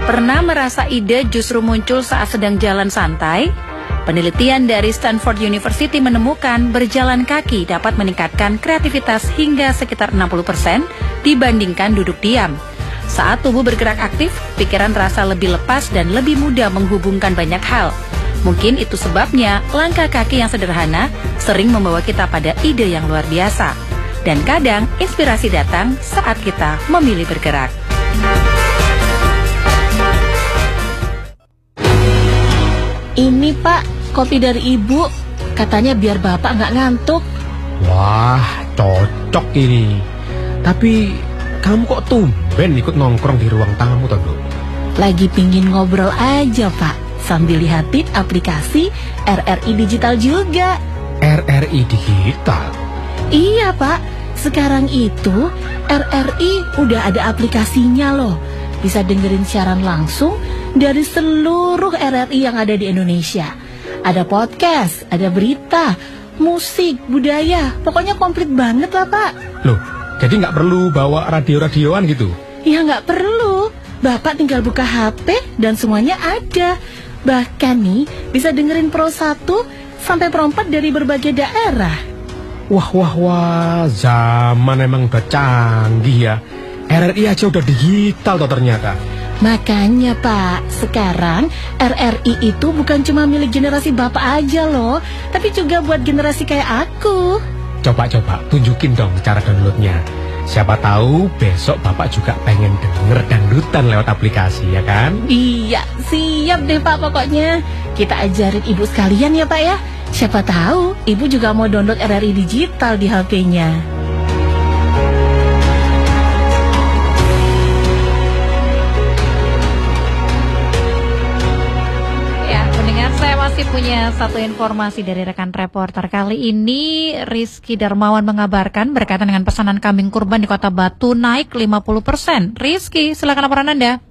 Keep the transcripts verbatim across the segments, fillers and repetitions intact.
Pernah merasa ide justru muncul saat sedang jalan santai? Penelitian dari Stanford University menemukan berjalan kaki dapat meningkatkan kreativitas hingga sekitar enam puluh persen dibandingkan duduk diam. Saat tubuh bergerak aktif, pikiran terasa lebih lepas dan lebih mudah menghubungkan banyak hal. Mungkin itu sebabnya langkah kaki yang sederhana sering membawa kita pada ide yang luar biasa. Dan kadang inspirasi datang saat kita memilih bergerak. Ini Pak, kopi dari Ibu. Katanya biar Bapak nggak ngantuk. Wah, cocok ini. Tapi kamu kok tumben ikut nongkrong di ruang tamu toh, Bro? Lagi pingin ngobrol aja Pak, sambil lihatin aplikasi R R I Digital juga. R R I Digital? Iya Pak, sekarang itu R R I udah ada aplikasinya loh. Bisa dengerin siaran langsung dari seluruh R R I yang ada di Indonesia. Ada podcast, ada berita, musik, budaya, pokoknya komplit banget lah Pak. Loh, jadi nggak perlu bawa radio-radioan gitu? Ya nggak perlu, Bapak tinggal buka H P dan semuanya ada. Bahkan nih, bisa dengerin Pro satu sampai Pro empat dari berbagai daerah. Wah, wah, wah, zaman emang udah canggih ya. R R I aja udah digital toh ternyata. Makanya Pak, sekarang R R I itu bukan cuma milik generasi Bapak aja loh, tapi juga buat generasi kayak aku. Coba-coba tunjukin dong cara downloadnya. Siapa tahu besok Bapak juga pengen denger dangdutan lewat aplikasi, ya kan? Iya, siap deh Pak pokoknya. Kita ajarin Ibu sekalian ya Pak ya. Siapa tahu Ibu juga mau download R R I Digital di H P-nya. Punya satu informasi dari rekan reporter. Kali ini Rizky Darmawan mengabarkan berkaitan dengan pesanan kambing kurban di Kota Batu naik lima puluh persen. Rizky, silakan laporan Anda.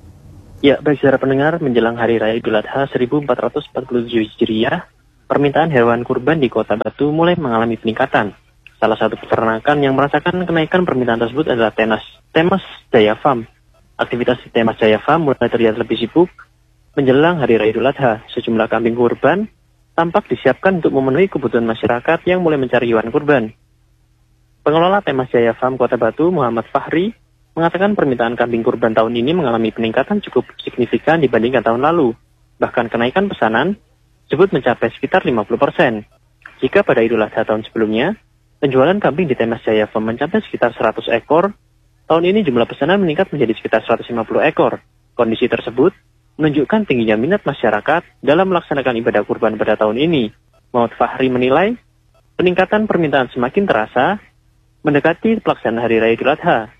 Ya, baik saudara pendengar, menjelang Hari Raya Idul Adha seribu empat ratus empat puluh tujuh Hijriah, permintaan hewan kurban di Kota Batu mulai mengalami peningkatan. Salah satu peternakan yang merasakan kenaikan permintaan tersebut adalah Tenas, Temas Jaya Farm. Aktivitas di Temas Jaya Farm mulai terlihat lebih sibuk. Menjelang Hari Raya Idul Adha, sejumlah kambing kurban tampak disiapkan untuk memenuhi kebutuhan masyarakat yang mulai mencari hewan kurban. Pengelola Temas Jaya Farm Kota Batu, Muhammad Fahri, mengatakan permintaan kambing kurban tahun ini mengalami peningkatan cukup signifikan dibandingkan tahun lalu. Bahkan kenaikan pesanan tersebut mencapai sekitar lima puluh persen. Jika pada Idul Adha tahun sebelumnya, penjualan kambing di Temas Jaya Farm mencapai sekitar seratus ekor, tahun ini jumlah pesanan meningkat menjadi sekitar seratus lima puluh ekor. Kondisi tersebut menunjukkan tingginya minat masyarakat dalam melaksanakan ibadah kurban pada tahun ini. Muhammad Fahri menilai peningkatan permintaan semakin terasa mendekati pelaksanaan Hari Raya Idul Adha.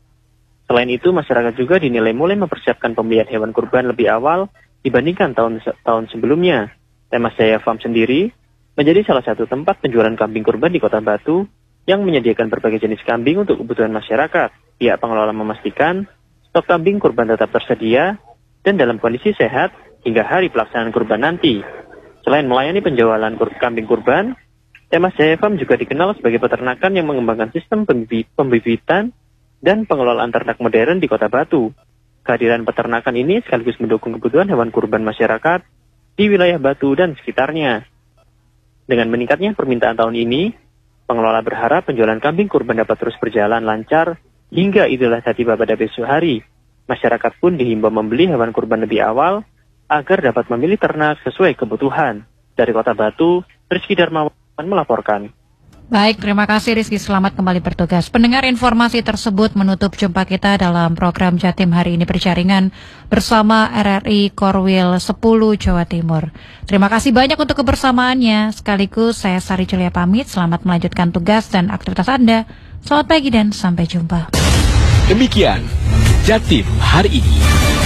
Selain itu, masyarakat juga dinilai mulai mempersiapkan pembelian hewan kurban lebih awal dibandingkan tahun tahun sebelumnya. Temas Jaya Farm sendiri menjadi salah satu tempat penjualan kambing kurban di Kota Batu yang menyediakan berbagai jenis kambing untuk kebutuhan masyarakat. Pihak pengelola memastikan stok kambing kurban tetap tersedia dan dalam kondisi sehat hingga hari pelaksanaan kurban nanti. Selain melayani penjualan kur kambing kurban, Temas Jaya Farm juga dikenal sebagai peternakan yang mengembangkan sistem pembibitan dan pengelolaan ternak modern di Kota Batu. Kehadiran peternakan ini sekaligus mendukung kebutuhan hewan kurban masyarakat di wilayah Batu dan sekitarnya. Dengan meningkatnya permintaan tahun ini, pengelola berharap penjualan kambing kurban dapat terus berjalan lancar hingga Idul Adha tiba pada besok hari. Masyarakat pun dihimbau membeli hewan kurban lebih awal agar dapat memilih ternak sesuai kebutuhan. Dari Kota Batu, Rizky Darmawan melaporkan. Baik, terima kasih Rizky, selamat kembali bertugas. Pendengar, informasi tersebut menutup jumpa kita dalam program Jatim hari ini berjaringan bersama R R I Korwil sepuluh Jawa Timur. Terima kasih banyak untuk kebersamaannya. Sekaligus saya Sari Julia pamit, selamat melanjutkan tugas dan aktivitas Anda. Selamat pagi dan sampai jumpa. Demikian Jatim hari ini.